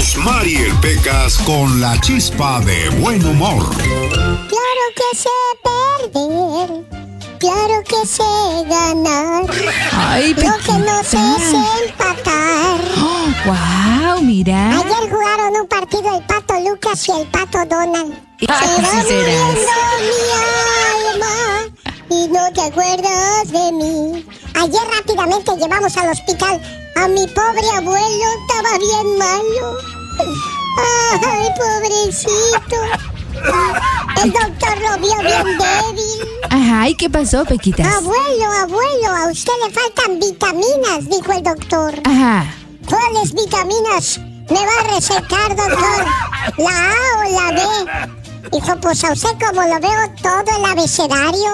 Rosmar y el Pecas con la chispa de buen humor. Claro que sé perder, claro que sé ganar. Ay, Lo que no sé es empatar. ¡Wow! Mira. Ayer jugaron un partido el Pato Lucas y el Pato Donald. Se va muriendo mi alma y no te acuerdas de mí. Ayer rápidamente llevamos al hospital a mi pobre abuelo, estaba bien malo. Ay, pobrecito. El doctor lo vio bien débil. Ajá, ¿y qué pasó, Pequitas? Abuelo, a usted le faltan vitaminas, dijo el doctor. Ajá. ¿Cuáles vitaminas me va a recetar, doctor? ¿La A o la B? Dijo, pues a usted como lo veo todo el abecedario.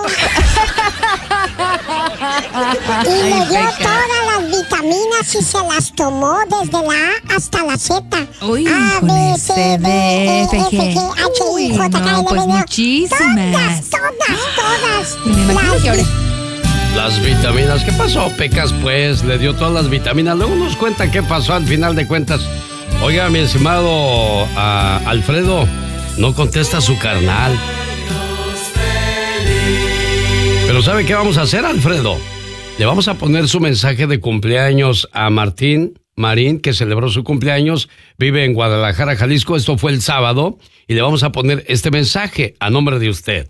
Y le dio todas las vitaminas y se las tomó desde la A hasta la Z. Uy, A, B, C, D, E, F, G, H, I, J, K, L, M, pues N, O. muchísimas. Todas. Me imagino que ahora... Las vitaminas, ¿qué pasó, Pecas? Pues le dio todas las vitaminas. Luego nos cuenta qué pasó al final de cuentas. Oiga, mi estimado Alfredo, no contesta su carnal. Pero ¿sabe qué vamos a hacer, Alfredo? Le vamos a poner su mensaje de cumpleaños a Marín, que celebró su cumpleaños, vive en Guadalajara, Jalisco. Esto fue el sábado. Y le vamos a poner este mensaje a nombre de usted.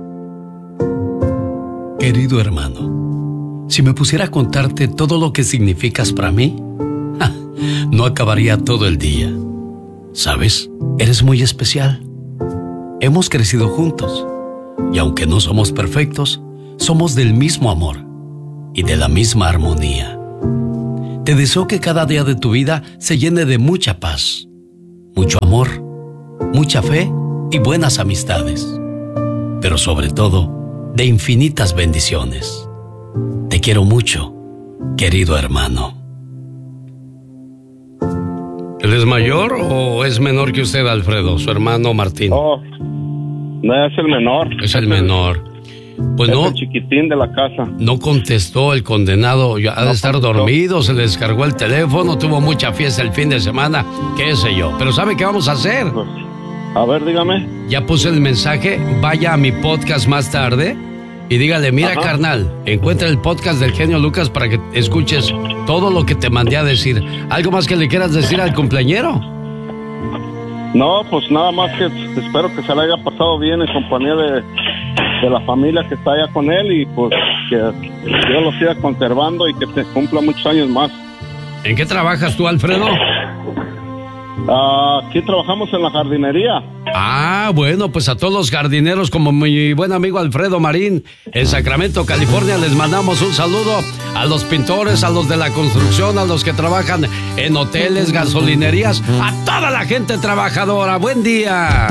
Querido hermano, si me pusiera a contarte todo lo que significas para mí, no acabaría todo el día. ¿Sabes? Eres muy especial. Hemos crecido juntos, y aunque no somos perfectos, somos del mismo amor y de la misma armonía. Te deseo que cada día de tu vida se llene de mucha paz, mucho amor, mucha fe y buenas amistades, pero sobre todo, de infinitas bendiciones. Te quiero mucho, querido hermano. ¿Él es mayor o es menor que usted, Alfredo, su hermano Martín? No, es el menor. Es el menor. Pues es no. El chiquitín de la casa. No contestó el condenado. Ya ha de estar dormido, se le descargó el teléfono, tuvo mucha fiesta el fin de semana, qué sé yo. Pero ¿sabe qué vamos a hacer? Pues, a ver, dígame. Ya puse el mensaje, vaya a mi podcast más tarde y dígale, mira, carnal, encuentra el podcast del genio Lucas para que escuches todo lo que te mandé a decir. ¿Algo más que le quieras decir al cumpleañero? No, pues nada más que espero que se le haya pasado bien en compañía de la familia que está allá con él y pues que Dios lo siga conservando y que te cumpla muchos años más. ¿En qué trabajas tú, Alfredo? Aquí trabajamos en la jardinería. Ah, bueno, pues a todos los jardineros, como mi buen amigo Alfredo Marín, en Sacramento, California, les mandamos un saludo a los pintores, a los de la construcción, a los que trabajan en hoteles, gasolinerías, a toda la gente trabajadora. ¡Buen día!